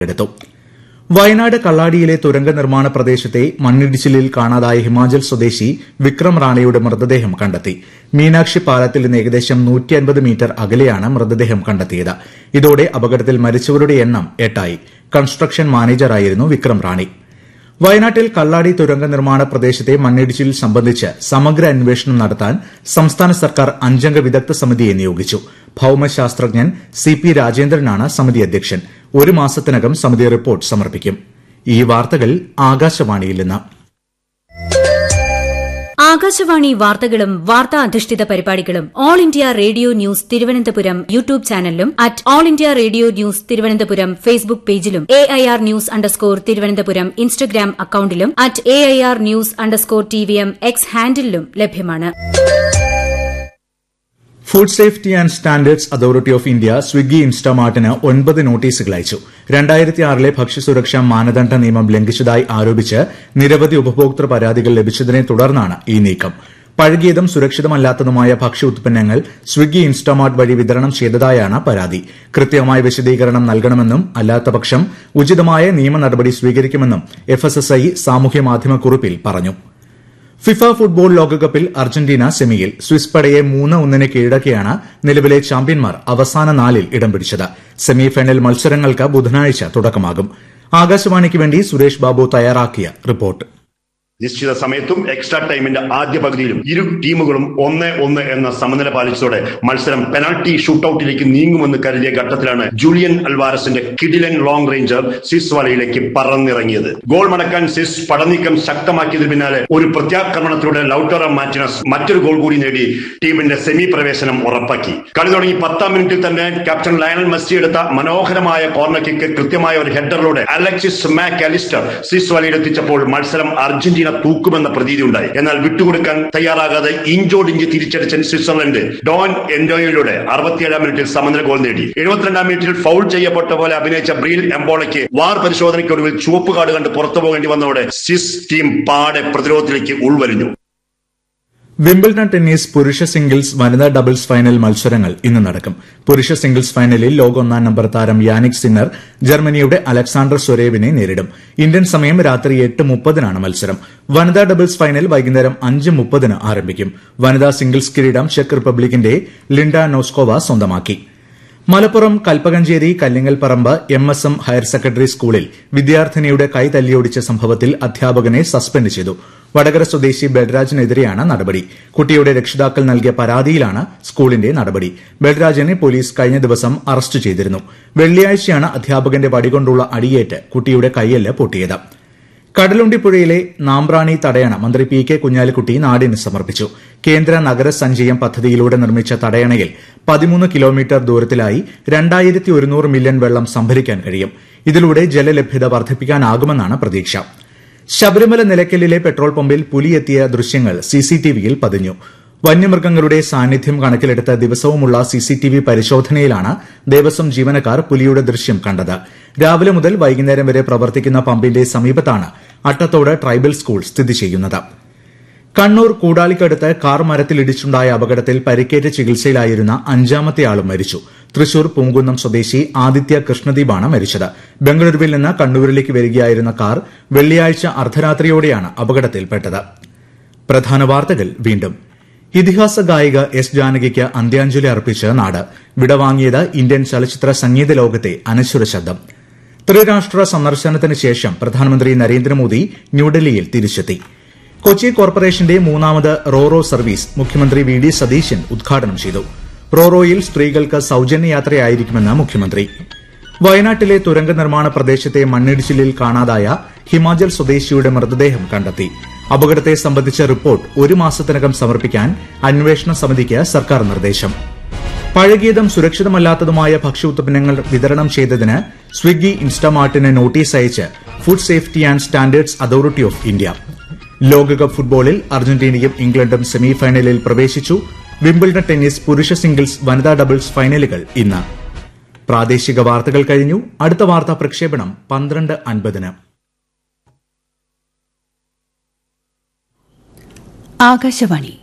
എടുത്തു. വയനാട് കള്ളാടിയിലെ തുരങ്ക നിർമ്മാണ പ്രദേശത്തെ മണ്ണിടിച്ചിലിൽ കാണാതായ ഹിമാചൽ സ്വദേശി വിക്രം റാണയുടെ മൃതദേഹം കണ്ടെത്തി. മീനാക്ഷി പാലത്തിൽ നിന്ന് ഏകദേശം 150 മീറ്റർ അകലെയാണ് മൃതദേഹം കണ്ടെത്തിയത്. ഇതോടെ അപകടത്തിൽ മരിച്ചവരുടെ എണ്ണം 8 കൺസ്ട്രക്ഷൻ മാനേജറായിരുന്നു വിക്രം റാണി. വയനാട്ടിൽ കള്ളാടി തുരങ്ക നിർമ്മാണ പ്രദേശത്തെ മണ്ണിടിച്ചിൽ സംബന്ധിച്ച് സമഗ്ര അന്വേഷണം നടത്താൻ സംസ്ഥാന സർക്കാർ 5 അംഗ വിദഗ്ധ സമിതിയെ നിയോഗിച്ചു. ഭൌമശാസ്ത്രജ്ഞൻ CP രാജേന്ദ്രനാണ് സമിതി അധ്യക്ഷൻ. 1 മാസത്തിനകം സമിതി റിപ്പോർട്ട് സമർപ്പിക്കും. ഈ വാർത്തകൾ ആകാശവാണിയിൽ നിന്ന്. ആകാശവാണി വാർത്തകളും വാർത്താ അധിഷ്ഠിത പരിപാടികളും all India radio news Thiruvananthapuram YouTube ചാനലിലും @all India radio news Thiruvananthapuram Facebook പേജിലും AIR ന്യൂസ് തിരുവനന്തപുരം ഇൻസ്റ്റഗ്രാം അക്കൌണ്ടിലും @AIR ന്യൂസ് TVM X ഹാൻഡിലും ലഭ്യമാണ്. Food safety and standards authority of India Swiggy ഇൻസ്റ്റാമാർട്ടിന് 9 നോട്ടീസുകൾ അയച്ചു. 2006 ഭക്ഷ്യസുരക്ഷാ മാനദണ്ഡ നിയമം ലംഘിച്ചതായി ആരോപിച്ച് നിരവധി ഉപഭോക്തൃ പരാതികൾ ലഭിച്ചതിനെ തുടർന്നാണ് ഈ നീക്കം. പഴകിയതും സുരക്ഷിതമല്ലാത്തതുമായ ഭക്ഷ്യ ഉത്പന്നങ്ങൾ സ്വിഗ്ഗി ഇൻസ്റ്റാമാർട്ട് വഴി വിതരണം ചെയ്തതായാണ് പരാതി. കൃത്യമായ വിശദീകരണം നൽകണമെന്നും അല്ലാത്തപക്ഷം ഉചിതമായ നിയമ നടപടി സ്വീകരിക്കുമെന്നും FSSAI സാമൂഹ്യമാധ്യമ കുറിപ്പിൽ പറഞ്ഞു. ഫിഫ ഫുട്ബോൾ ലോകകപ്പിൽ അർജന്റീന സെമിയിൽ സ്വിസ് പടയെ 3-1 കീഴടക്കിയാണ് നിലവിലെ ചാമ്പ്യന്മാർ അവസാന 4 ഇടം പിടിച്ചത്. സെമിഫൈനൽ മത്സരങ്ങൾക്ക് ബുധനാഴ്ച തുടക്കമാകും. ആകാശവാണിക്ക് വേണ്ടി സുരേഷ് ബാബു തയ്യാറാക്കിയ റിപ്പോർട്ട്. നിശ്ചിത സമയത്തും എക്സ്ട്രാ ടൈമിന്റെ ആദ്യ പകുതിയിലും ഇരു ടീമുകളും 1-1 എന്ന സമനില പാലിച്ചതോടെ മത്സരം പെനാൽറ്റി ഷൂട്ടൌട്ടിലേക്ക് നീങ്ങുമെന്ന് കരുതിയ ഘട്ടത്തിലാണ് ജൂലിയൻ അൽവാരസിന്റെ കിഡിലൻ long ranger Swiss വലയിലേക്ക് പറന്നിറങ്ങിയത്. Goal മടക്കാൻ Swiss പടനീക്കം ശക്തമാക്കിയതിന് പിന്നാലെ ഒരു പ്രത്യാക്രമണത്തിലൂടെ ലൌട്ടറോ മാർട്ടിനസ് മറ്റൊരു ഗോൾ കൂടി നേടി ടീമിന്റെ സെമി പ്രവേശനം ഉറപ്പാക്കി. കളി തുടങ്ങി 10-ാം മിനിറ്റിൽ തന്നെ ക്യാപ്റ്റൻ ലയണൽ മെസ്സി എടുത്ത മനോഹരമായ കോർണർ കിക്ക് കൃത്യമായ ഒരു ഹെഡറിലൂടെ അലക്സിസ് മാക് അലിസ്റ്റർ സ്വിസ് വലയിലെത്തിച്ചപ്പോൾ മത്സരം അർജന്റീന തൂക്കുമെന്ന പ്രതീതി ഉണ്ടായി. എന്നാൽ വിട്ടുകൊടുക്കാൻ തയ്യാറാകാതെ ഇഞ്ചോടിഞ്ച് തിരിച്ചടിച്ച സ്വിറ്റ്സർലൻഡ് ഡോൺ എൻഡോയിലൂടെ 67-ാം മിനിറ്റിൽ സമനില ഗോൾ നേടി. 72-ാം മിനിറ്റിൽ ഫൗൾ ചെയ്യപ്പെട്ട പോലെ അഭിനയിച്ച ബ്രീൽ എംബോളയ്ക്ക് വാർ പരിശോധനയ്ക്കൊടുവിൽ ചുവപ്പ് കാർഡ് കണ്ട് പുറത്തു പോകേണ്ടി വന്നതോടെ സ്വിസ് ടീം പാടെ പ്രതിരോധത്തിലേക്ക് ഉൾവലിഞ്ഞു. വിംബിൾഡൺ ടെന്നീസ് പുരുഷ സിംഗിൾസ് വനിതാ ഡബിൾസ് ഫൈനൽ മത്സരങ്ങൾ ഇന്ന് നടക്കും. പുരുഷ സിംഗിൾസ് ഫൈനലിൽ ലോക 1-ാം നമ്പർ താരം യാനിക് സിന്നർ ജർമ്മനിയുടെ അലക്സാണ്ടർ സ്വരേവിനെ നേരിടും. ഇന്ത്യൻ സമയം രാത്രി 8:30 മത്സരം. വനിതാ ഡബിൾസ് ഫൈനൽ വൈകുന്നേരം 5:30 ആരംഭിക്കും. വനിതാ സിംഗിൾസ് കിരീടം ചെക്ക് റിപ്പബ്ലിക്കിന്റെ ലിൻഡ നോസ്കോവ സ്വന്തമാക്കി. Malappuram Kalpakanchery Kallingalparamba MSM higher secondary സ്കൂളിൽ വിദ്യാർത്ഥിനിയുടെ കൈ തല്ലിയൊടിച്ച സംഭവത്തിൽ അധ്യാപകനെ സസ്പെൻഡ് ചെയ്തു. വടകര സ്വദേശി ബൽരാജിനെതിരെയാണ് നടപടി. കുട്ടിയുടെ രക്ഷിതാക്കൾ നൽകിയ പരാതിയിലാണ് സ്കൂളിന്റെ നടപടി. ബൽരാജിനെ പോലീസ് കഴിഞ്ഞ ദിവസം അറസ്റ്റ് ചെയ്തിരുന്നു. വെള്ളിയാഴ്ചയാണ് അധ്യാപകന്റെ വടികൊണ്ടുള്ള അടിയേറ്റ് കുട്ടിയുടെ കൈയ്യെല്ല് പൊട്ടിയത്. കടലുണ്ടിപ്പുഴയിലെ നാമ്പ്രാണി തടയണ മന്ത്രി PK കുഞ്ഞാലിക്കുട്ടി നാടിന് സമർപ്പിച്ചു. കേന്ദ്ര നഗരസഞ്ചയം പദ്ധതിയിലൂടെ നിർമ്മിച്ച തടയണയിൽ 13 കിലോമീറ്റർ ദൂരത്തിലായി 2100 മില്യൺ വെള്ളം സംഭരിക്കാൻ കഴിയും. ഇതിലൂടെ ജലലഭ്യത വർദ്ധിപ്പിക്കാനാകുമെന്നാണ് പ്രതീക്ഷ. ശബരിമല നിലയ്ക്കലിലെ പെട്രോൾ പമ്പിൽ പുലിയെത്തിയ ദൃശ്യങ്ങൾ CCTVയിൽ പതിഞ്ഞു. വന്യമൃഗങ്ങളുടെ സാന്നിധ്യം കണക്കിലെടുത്ത് ദിവസവുമുള്ള CCTV പരിശോധനയിലാണ് ദേവസ്വം ജീവനക്കാർ പുലിയുടെ ദൃശ്യം കണ്ടത്. രാവിലെ മുതൽ വൈകുന്നേരം വരെ പ്രവർത്തിക്കുന്ന പമ്പിന്റെ സമീപത്താണ് അട്ടത്തോട് ട്രൈബൽ സ്കൂൾ സ്ഥിതി ചെയ്യുന്നത്. കണ്ണൂർ കൂടാലിക്കടുത്ത് കാർ മരത്തിലിടിച്ചുണ്ടായ അപകടത്തിൽ പരിക്കേറ്റ് ചികിത്സയിലായിരുന്ന 5ാമത്തെ ആളും മരിച്ചു. തൃശൂർ പൂങ്കുന്നം സ്വദേശി ആദിത്യ കൃഷ്ണദീപാണ് മരിച്ചത്. ബംഗളൂരുവിൽ നിന്ന് കണ്ണൂരിലേക്ക് വരികയായിരുന്ന കാർ വെള്ളിയാഴ്ച അർദ്ധരാത്രിയോടെയാണ് അപകടത്തിൽപ്പെട്ടത്. പ്രധാന വാർത്തകൾ വീണ്ടും. ഇതിഹാസ ഗായിക S. ജാനകിക്ക് അന്ത്യാഞ്ജലി അർപ്പിച്ച് നാട്. വിടവാങ്ങിയത് ഇന്ത്യൻ ചലച്ചിത്ര സംഗീത ലോകത്തെ അനശ്വര ശബ്ദം. ത്രിരാഷ്ട്ര സന്ദർശനത്തിന് ശേഷം പ്രധാനമന്ത്രി നരേന്ദ്രമോദി ന്യൂഡൽഹിയിൽ തിരിച്ചെത്തി. കൊച്ചി കോർപ്പറേഷന്റെ 3ാമത് റോറോ സർവീസ് മുഖ്യമന്ത്രി VD സതീശൻ ഉദ്ഘാടനം ചെയ്തു. റോറോയിൽ സ്ത്രീകൾക്ക് സൌജന്യ യാത്രയായിരിക്കുമെന്ന് മുഖ്യമന്ത്രി. വയനാട്ടിലെ തുരങ്ക നിർമ്മാണ പ്രദേശത്തെ മണ്ണിടിച്ചിലിൽ കാണാതായ ഹിമാചൽ സ്വദേശിയുടെ മൃതദേഹം കണ്ടെത്തി. അപകടത്തെ സംബന്ധിച്ച റിപ്പോർട്ട് 1 മാസത്തിനകം സമർപ്പിക്കാൻ അന്വേഷണ സമിതിക്ക് സർക്കാർ നിർദ്ദേശം. പഴകിയതും സുരക്ഷിതമല്ലാത്തതുമായ ഭക്ഷ്യ ഉത്പന്നങ്ങൾ വിതരണം ചെയ്തതിന് സ്വിഗ്ഗി ഇൻസ്റ്റാമാർട്ടിന് നോട്ടീസ് അയച്ച് food safety and standards authority of India. ലോകകപ്പ് ഫുട്ബോളിൽ അർജന്റീനയും ഇംഗ്ലണ്ടും സെമിഫൈനലിൽ പ്രവേശിച്ചു. വിംബിൾഡൺ ടെന്നീസ് പുരുഷ സിംഗിൾസ് വനിതാ ഡബിൾസ് ഫൈനലുകൾ ഇന്ന്. പ്രാദേശിക വാർത്തകൾ കഴിഞ്ഞു. അടുത്ത വാർത്താ പ്രക്ഷേപണം 12:50. ആകാശവാണി